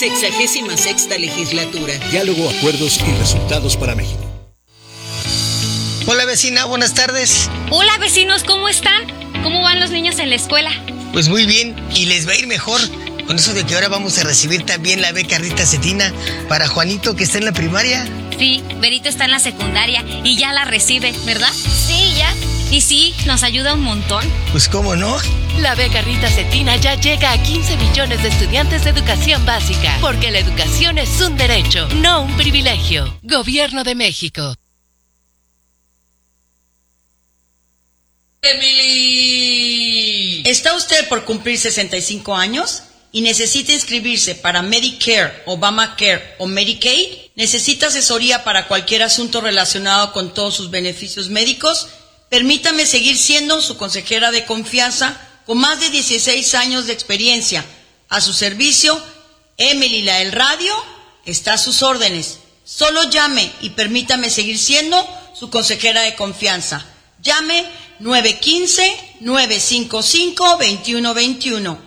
66ª legislatura. Diálogo, acuerdos y resultados para México. Hola vecina, buenas tardes. Hola vecinos, ¿cómo están? ¿Cómo van los niños en la escuela? Pues muy bien, y les va a ir mejor con eso de que ahora vamos a recibir también la beca Rita Cetina para Juanito, que está en la primaria. Sí, Berito está en la secundaria y ya la recibe, ¿verdad? Sí, ya. Y sí, nos ayuda un montón. Pues cómo no. La beca Rita Cetina ya llega a 15 millones de estudiantes de educación básica, porque la educación es un derecho, no un privilegio. Gobierno de México. Emily, ¿está usted por cumplir 65 años y necesita inscribirse para Medicare, Obamacare o Medicaid? ¿Necesita asesoría para cualquier asunto relacionado con todos sus beneficios médicos? Permítame seguir siendo su consejera de confianza con más de 16 años de experiencia. A su servicio, Emily la del radio está a sus órdenes. Solo llame y permítame seguir siendo su consejera de confianza. Llame 915-955-2121.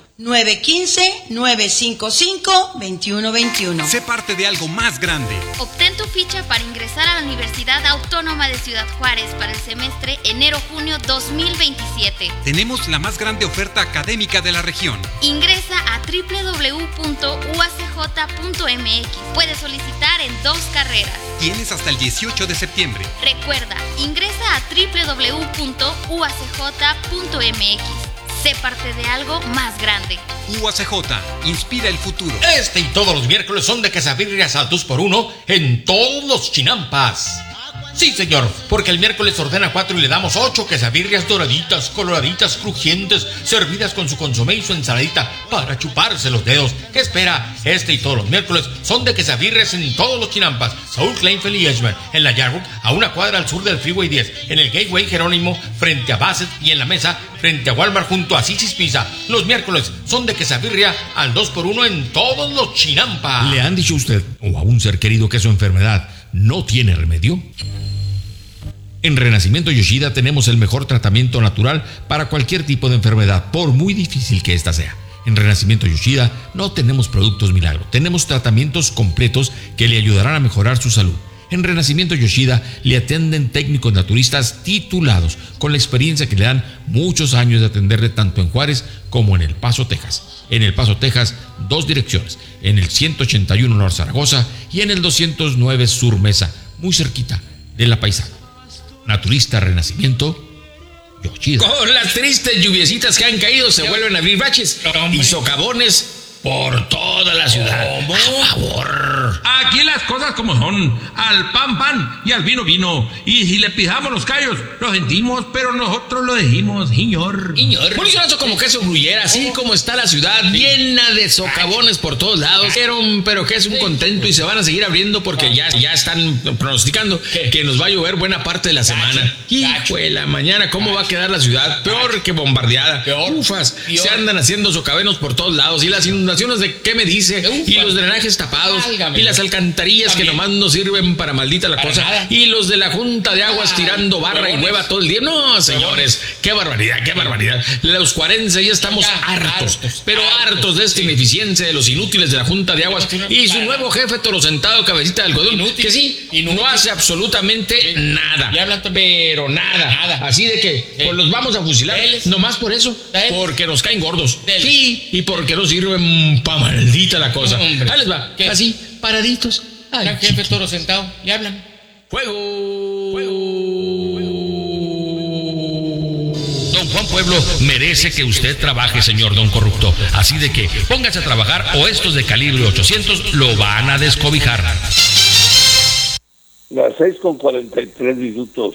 915-955-2121. Sé parte de algo más grande. Obtén tu ficha para ingresar a la Universidad Autónoma de Ciudad Juárez para el semestre enero-junio 2027. Tenemos la más grande oferta académica de la región. Ingresa a www.uacj.mx. Puedes solicitar en 2 carreras. Tienes hasta el 18 de septiembre. Recuerda, ingresa a www.uacj.mx. Sé parte de algo más grande. UACJ, inspira el futuro. Este y todos los miércoles son de quesabirrias al 2x1 en todos los chinampas. Sí, señor, porque el miércoles ordena 4 y le damos 8 quesabirrias doraditas, coloraditas, crujientes, servidas con su consomé y su ensaladita para chuparse los dedos. ¿Qué espera? Este y todos los miércoles son de quesabirrias en todos los chinampas. Saúl Kleinfeld y Edgeman, en la Yarwood, a una cuadra al sur del Freeway 10, en el Gateway Jerónimo, frente a Bassett, y en la Mesa, frente a Walmart, junto a Sissy's Pizza. Los miércoles son de quesabirria al 2x1 en todos los chinampas. ¿Le han dicho a usted o a un ser querido que su enfermedad no tiene remedio? En Renacimiento Yoshida tenemos el mejor tratamiento natural para cualquier tipo de enfermedad, por muy difícil que ésta sea. En Renacimiento Yoshida no tenemos productos milagro, tenemos tratamientos completos que le ayudarán a mejorar su salud. En Renacimiento Yoshida le atienden técnicos naturistas titulados, con la experiencia que le dan muchos años de atenderle tanto en Juárez como en El Paso, Texas. En El Paso, Texas, 2 direcciones, en el 181 North Zaragoza y en el 209 Sur Mesa, muy cerquita de La Paisana. Naturista Renacimiento Yoshida. Con las tristes lluviecitas que han caído se vuelven a abrir baches y socavones por toda la ciudad. ¿Cómo? A favor. Aquí las cosas como son. Al pan, pan y al vino, vino. Y si le pijamos los callos, lo sentimos, pero nosotros lo dijimos, señor. Por eso como queso gruyera, así como está la ciudad, llena de socavones por todos lados. Pero que es un contento y se van a seguir abriendo porque ya están pronosticando que nos va a llover buena parte de la semana. Hijuela, mañana, ¿cómo va a quedar la ciudad? Peor que bombardeada. Ufas, se andan haciendo socavones por todos lados. Y las inundaciones de qué me dice, y los drenajes tapados, y las alcantarillas que nomás no sirven para maldita la cosa, y los de la Junta de Aguas tirando barra y hueva todo el día. No, señores, qué barbaridad, qué barbaridad. Los cuarenses ya estamos hartos, pero hartos de esta ineficiencia de los inútiles de la Junta de Aguas y su nuevo jefe toro sentado cabecita de algodón, que sí, no hace absolutamente nada, pero nada. Así de que pues los vamos a fusilar, nomás por eso, porque nos caen gordos, sí, y porque no sirven pa' maldita la cosa. Ahí les va, así, paraditos. Ay, Gran jefe toro sentado, y hablan. ¡Fuego! Don Juan Pueblo merece que usted trabaje, señor don corrupto. Así de que póngase a trabajar o estos de calibre 800 lo van a descobijar. Las 6:43.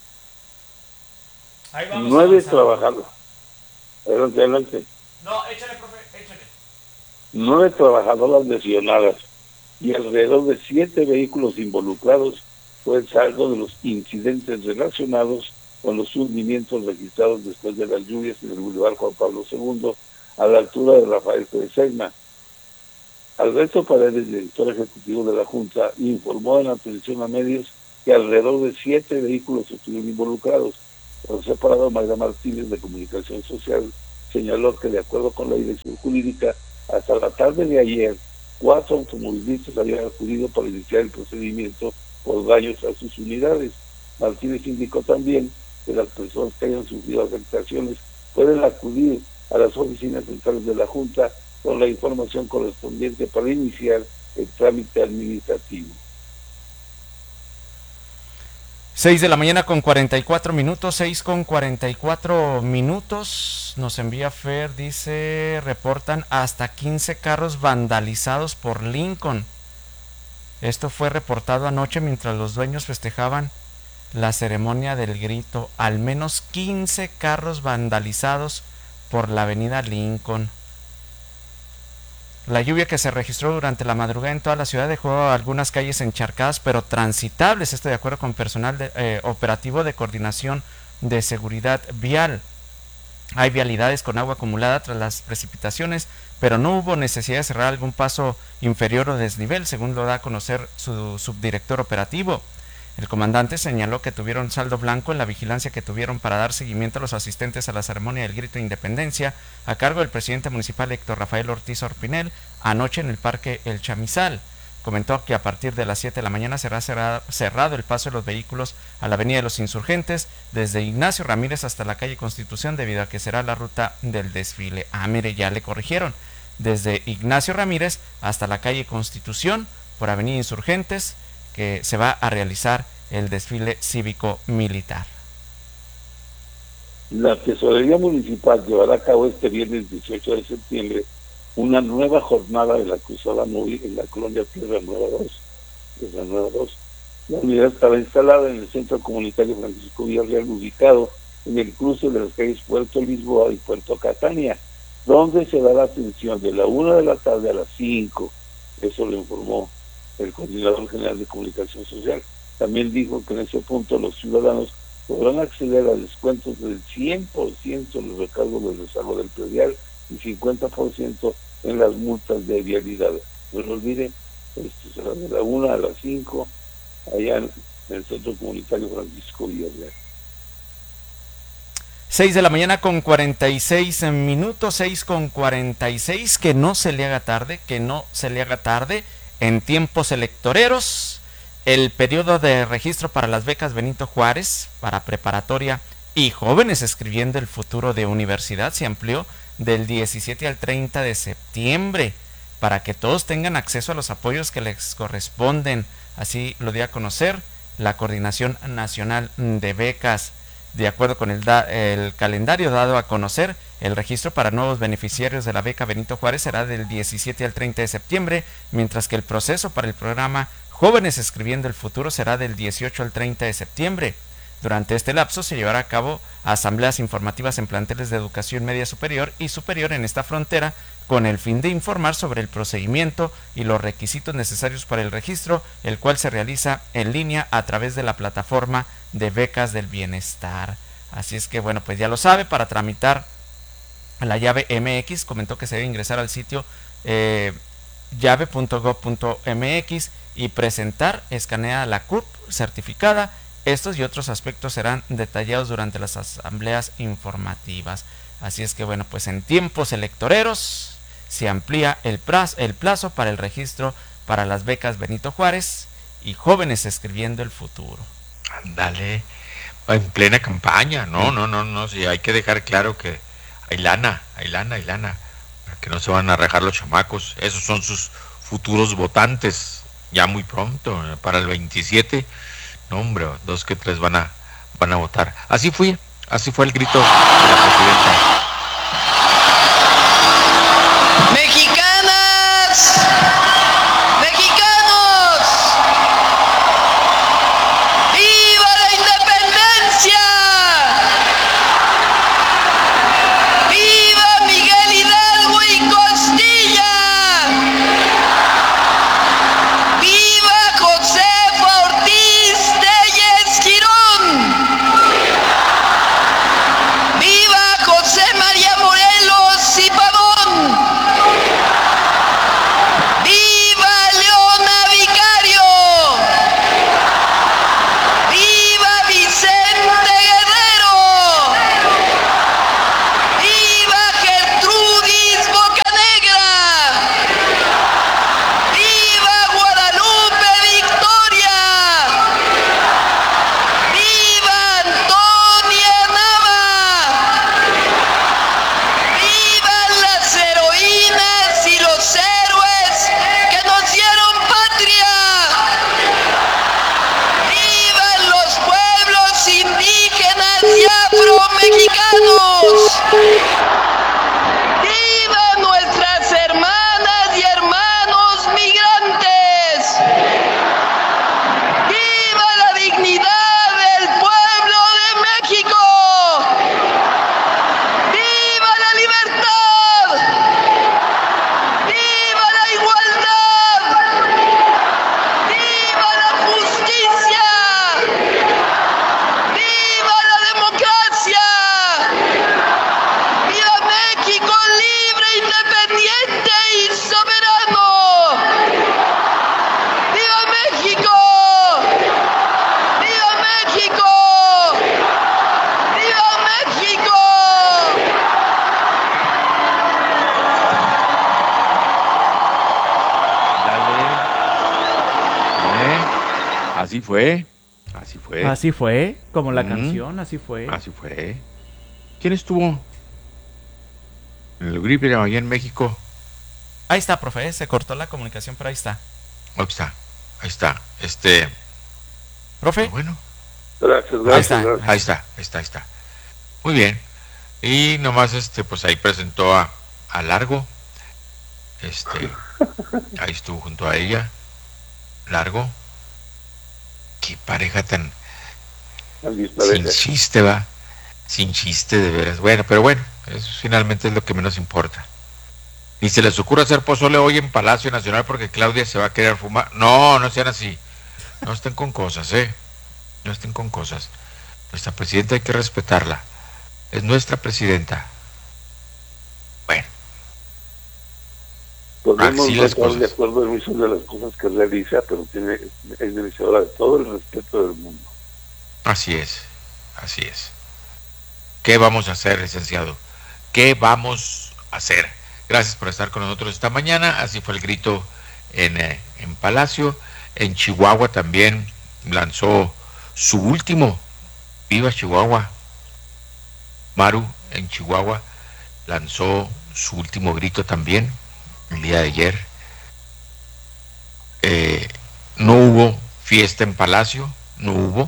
9 trabajadores. Adelante. No, échale, profe, échale. 9 trabajadoras lesionadas y alrededor de 7 vehículos involucrados fue el saldo de los incidentes relacionados con los hundimientos registrados después de las lluvias en el Boulevard Juan Pablo II a la altura de Rafael Pérez. Alberto Paredes, director ejecutivo de la Junta, informó en atención a medios que alrededor de 7 vehículos estuvieron involucrados. Por separado, Magda Martínez, de Comunicación Social, señaló que de acuerdo con la dirección jurídica, hasta la tarde de ayer, 4 automovilistas habían acudido para iniciar el procedimiento por daños a sus unidades. Martínez indicó también que las personas que hayan sufrido afectaciones pueden acudir a las oficinas centrales de la Junta con la información correspondiente para iniciar el trámite administrativo. 6 de la mañana con 44 minutos, 6 con 44 minutos, nos envía Fer, dice, reportan hasta 15 carros vandalizados por Lincoln. Esto fue reportado anoche mientras los dueños festejaban la ceremonia del grito. Al menos 15 carros vandalizados por la avenida Lincoln. La lluvia que se registró durante la madrugada en toda la ciudad dejó algunas calles encharcadas pero transitables, esto de acuerdo con personal operativo de coordinación de seguridad vial. Hay vialidades con agua acumulada tras las precipitaciones, pero no hubo necesidad de cerrar algún paso inferior o desnivel, según lo da a conocer su subdirector operativo. El comandante señaló que tuvieron saldo blanco en la vigilancia que tuvieron para dar seguimiento a los asistentes a la ceremonia del grito de independencia a cargo del presidente municipal Héctor Rafael Ortiz Orpinel anoche en el Parque El Chamizal. Comentó que a partir de las 7 de la mañana será cerrado el paso de los vehículos a la avenida de los Insurgentes desde Ignacio Ramírez hasta la calle Constitución debido a que será la ruta del desfile. Ah, mire, ya le corrigieron. Desde Ignacio Ramírez hasta la calle Constitución por avenida Insurgentes, que se va a realizar el desfile cívico-militar. La Tesorería Municipal llevará a cabo este viernes 18 de septiembre una nueva jornada de la cruzada móvil en la colonia Tierra Nueva 2. La unidad estará instalada en el Centro Comunitario Francisco Villarreal, ubicado en el cruce de las calles Puerto Lisboa y Puerto Catania, donde se dará atención de la 1 de la tarde a las 5. Eso lo informó el Coordinador General de Comunicación Social. También dijo que en ese punto los ciudadanos podrán acceder a descuentos del 100% en los recargos del rezago del predial y 50% en las multas de vialidad. No lo olvide, esto será de la 1 a las 5 allá en el Centro Comunitario Francisco Villarreal. 6 de la mañana con 46 minutos, 6 con 46, que no se le haga tarde, en tiempos electoreros. El periodo de registro para las becas Benito Juárez para preparatoria y jóvenes escribiendo el futuro de universidad se amplió del 17 al 30 de septiembre para que todos tengan acceso a los apoyos que les corresponden. Así lo dio a conocer la Coordinación Nacional de Becas. De acuerdo con el calendario dado a conocer, el registro para nuevos beneficiarios de la beca Benito Juárez será del 17 al 30 de septiembre, mientras que el proceso para el programa Jóvenes Escribiendo el Futuro será del 18 al 30 de septiembre. Durante este lapso se llevará a cabo asambleas informativas en planteles de educación media superior y superior en esta frontera, con el fin de informar sobre el procedimiento y los requisitos necesarios para el registro, el cual se realiza en línea a través de la plataforma de becas del bienestar. Así es que bueno, pues ya lo sabe, para tramitar la llave MX, comentó que se debe ingresar al sitio llave.gov.mx y presentar escaneada la CURP certificada. Estos y otros aspectos serán detallados durante las asambleas informativas. Así es que bueno, pues en tiempos electoreros se amplía el plazo para el registro para las becas Benito Juárez y Jóvenes Escribiendo el Futuro. Ándale, en plena campaña, no, sí, hay que dejar claro que hay lana, para que no se van a rajar los chamacos. Esos son sus futuros votantes, ya muy pronto, para el 27, no hombre, 2 que 3 van a votar. Así fue el grito de la presidenta. ¡Mexicanas! ¡Mexicanos! ¡Viva la independencia! ¡Viva Miguel Hidalgo y Costilla! ¡Viva Josefa Ortiz Telles Girón! ¡Viva José María Así fue. Así fue, como la canción, así fue. Así fue. ¿Quién estuvo en el gripe allá en México? Ahí está, profe, se cortó la comunicación, pero ahí está. Ahí está. ¿Profe? Bueno. Gracias. Ahí está. Muy bien. Y nomás, pues ahí presentó a Largo. Ahí estuvo junto a ella. Largo. Qué pareja tan sin chiste, va. Sin chiste, de veras. Bueno, pero bueno, eso finalmente es lo que menos importa. Ni se les ocurre hacer pozole hoy en Palacio Nacional porque Claudia se va a querer fumar. No sean así. No estén con cosas, No estén con cosas. Nuestra presidenta hay que respetarla. Es nuestra presidenta. Bueno. Podemos no estar de acuerdo en muchas de las cosas que realiza, pero es merecedora de todo el respeto del mundo. Así es. ¿Qué vamos a hacer, licenciado? ¿Qué vamos a hacer? Gracias por estar con nosotros esta mañana. Así fue el grito en Palacio. En Chihuahua también lanzó su último. Viva Chihuahua. Maru en Chihuahua lanzó su último grito también el día de ayer. No hubo fiesta en Palacio, no hubo.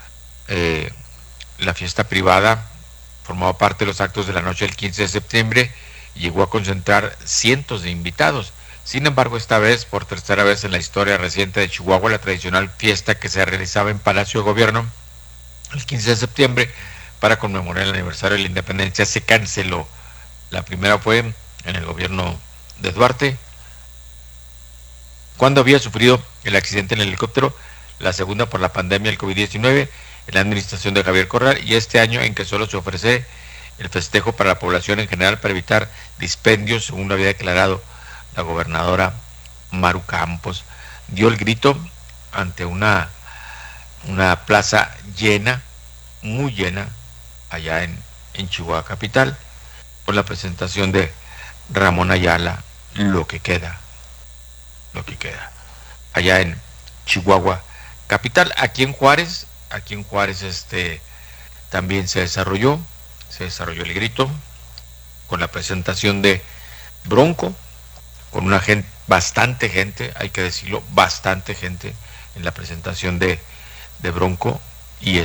La fiesta privada formaba parte de los actos de la noche del 15 de septiembre y llegó a concentrar cientos de invitados. Sin embargo, esta vez, por tercera vez en la historia reciente de Chihuahua, la tradicional fiesta que se realizaba en Palacio de Gobierno el 15 de septiembre para conmemorar el aniversario de la independencia se canceló. La primera fue en el gobierno de Duarte, cuando había sufrido el accidente en el helicóptero, la segunda por la pandemia del COVID-19 en la administración de Javier Corral, y este año en que solo se ofrece el festejo para la población en general para evitar dispendios, según lo había declarado la gobernadora Maru Campos. Dio el grito ante una plaza llena, muy llena, allá en Chihuahua capital, por la presentación de Ramón Ayala, lo que queda, allá en Chihuahua capital. Aquí en Juárez también se desarrolló el grito con la presentación de Bronco, con bastante gente, hay que decirlo, bastante gente en la presentación de Bronco, y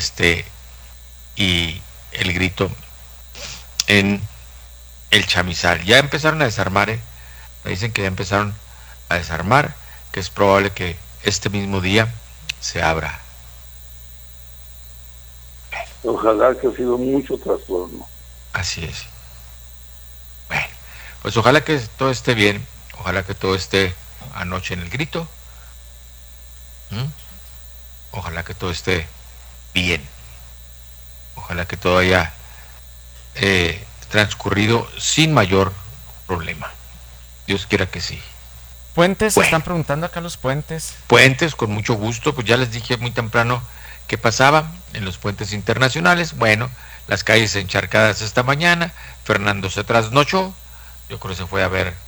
el grito en el chamizal. Ya empezaron a desarmar, me dicen que ya empezaron a desarmar, que es probable que este mismo día se abra. Ojalá, que ha sido mucho trastorno. Así es. Bueno, pues ojalá que todo esté bien, ojalá que todo esté anoche en el grito. Ojalá que todo esté bien. Ojalá que todo haya transcurrido sin mayor problema. Dios quiera que sí. Puentes, bueno, están preguntando acá los puentes. Puentes, con mucho gusto, pues ya les dije muy temprano qué pasaba en los puentes internacionales. Bueno, las calles encharcadas esta mañana. Fernando se trasnochó, yo creo que se fue a ver